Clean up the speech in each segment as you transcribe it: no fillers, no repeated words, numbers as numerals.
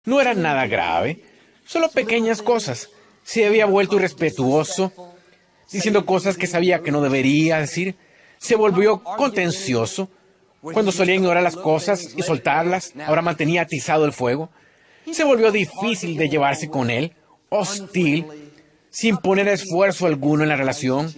No era nada grave, solo pequeñas cosas. Se había vuelto irrespetuoso, diciendo cosas que sabía que no debería decir. Se volvió contencioso. Cuando solía ignorar las cosas y soltarlas, ahora mantenía atizado el fuego. Se volvió difícil de llevarse con él, hostil, sin poner esfuerzo alguno en la relación.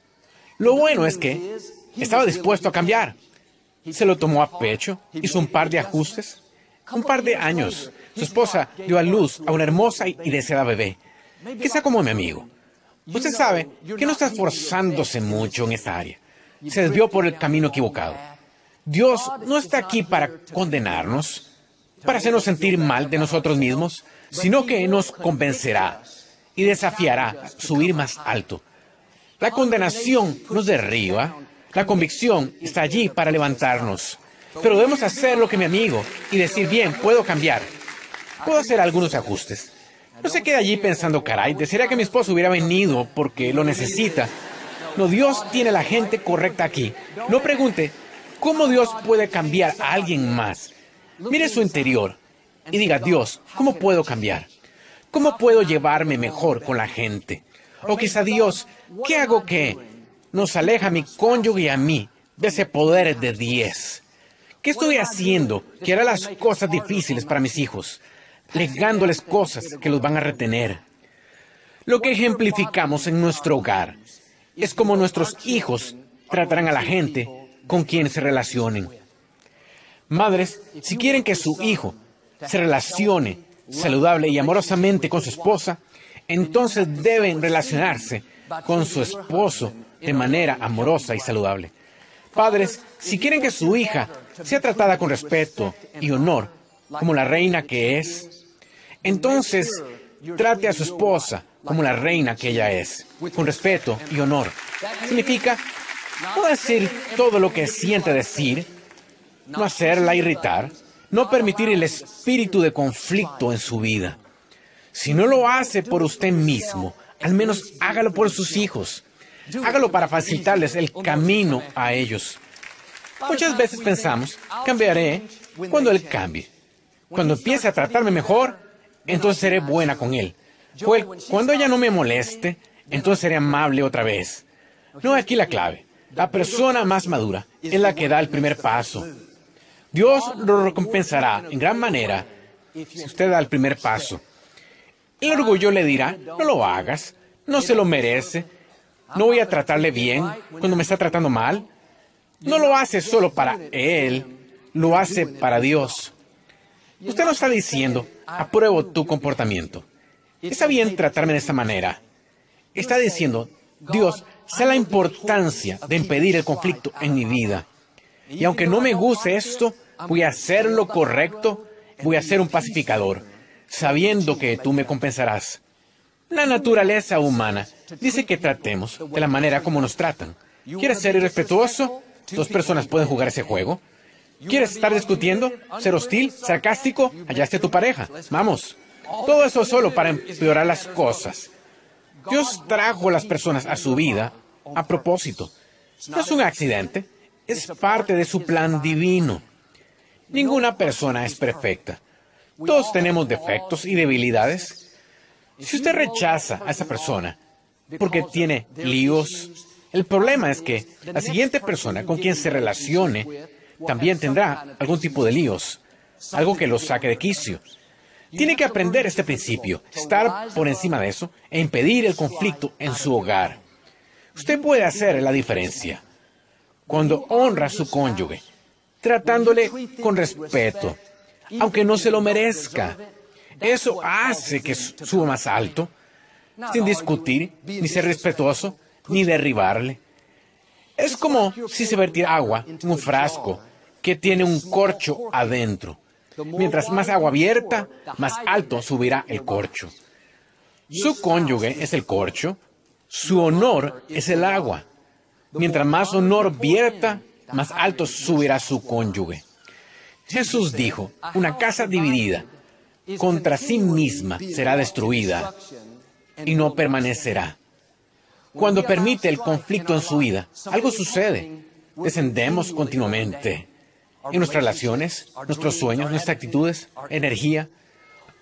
Lo bueno es que estaba dispuesto a cambiar. Se lo tomó a pecho, hizo un par de ajustes. Un par de años, su esposa dio a luz a una hermosa y deseada bebé, que sea como mi amigo. Usted sabe que no está esforzándose mucho en esta área. Se desvió por el camino equivocado. Dios no está aquí para condenarnos, para hacernos sentir mal de nosotros mismos, sino que nos convencerá y desafiará a subir más alto. La condenación nos derriba, la convicción está allí para levantarnos. Pero debemos hacer lo que mi amigo y decir, bien, puedo cambiar. Puedo hacer algunos ajustes. No se quede allí pensando, caray, desearía que mi esposo hubiera venido porque lo necesita. No, Dios tiene la gente correcta aquí. No pregunte, ¿cómo Dios puede cambiar a alguien más? Mire su interior y diga, Dios, ¿cómo puedo cambiar? ¿Cómo puedo llevarme mejor con la gente? O quizá, Dios, ¿qué hago que nos aleja a mi cónyuge y a mí de ese poder de 10? ¿Qué estoy haciendo que hará las cosas difíciles para mis hijos, legándoles cosas que los van a retener? Lo que ejemplificamos en nuestro hogar es como nuestros hijos tratarán a la gente con quien se relacionen. Madres, si quieren que su hijo se relacione saludable y amorosamente con su esposa, entonces deben relacionarse con su esposo de manera amorosa y saludable. Padres, si quieren que su hija sea tratada con respeto y honor, como la reina que es, entonces trate a su esposa como la reina que ella es, con respeto y honor. Significa no decir todo lo que siente decir, no hacerla irritar, no permitir el espíritu de conflicto en su vida. Si no lo hace por usted mismo, al menos hágalo por sus hijos. Hágalo para facilitarles el camino a ellos. Muchas veces pensamos, cambiaré cuando él cambie. Cuando empiece a tratarme mejor, entonces seré buena con él. Cuando ella no me moleste, entonces seré amable otra vez. No, aquí la clave. La persona más madura es la que da el primer paso. Dios lo recompensará en gran manera si usted da el primer paso. El orgullo le dirá, no lo hagas, no se lo merece, no voy a tratarle bien cuando me está tratando mal. No lo hace solo para él, lo hace para Dios. Usted no está diciendo, apruebo tu comportamiento. Está bien tratarme de esta manera. Está diciendo, Dios, sé la importancia de impedir el conflicto en mi vida. Y aunque no me guste esto, voy a hacer lo correcto, voy a ser un pacificador, sabiendo que tú me compensarás. La naturaleza humana dice que tratemos de la manera como nos tratan. ¿Quieres ser irrespetuoso? Dos personas pueden jugar ese juego. ¿Quieres estar discutiendo? ¿Ser hostil? ¿Sarcástico? Allá esté tu pareja. Vamos. Todo eso solo para empeorar las cosas. Dios trajo a las personas a su vida a propósito. No es un accidente. Es parte de su plan divino. Ninguna persona es perfecta. Todos tenemos defectos y debilidades. Si usted rechaza a esa persona porque tiene líos, el problema es que la siguiente persona con quien se relacione también tendrá algún tipo de líos, algo que lo saque de quicio. Tiene que aprender este principio, estar por encima de eso e impedir el conflicto en su hogar. Usted puede hacer la diferencia cuando honra a su cónyuge, tratándole con respeto, aunque no se lo merezca. Eso hace que suba más alto, sin discutir, ni ser respetuoso, ni derribarle. Es como si se vertiera agua en un frasco que tiene un corcho adentro. Mientras más agua vierta, más alto subirá el corcho. Su cónyuge es el corcho, su honor es el agua. Mientras más honor vierta, más alto subirá su cónyuge. Jesús dijo, una casa dividida contra sí misma será destruida y no permanecerá. Cuando permite el conflicto en su vida, algo sucede. Descendemos continuamente en nuestras relaciones, nuestros sueños, nuestras actitudes, energía.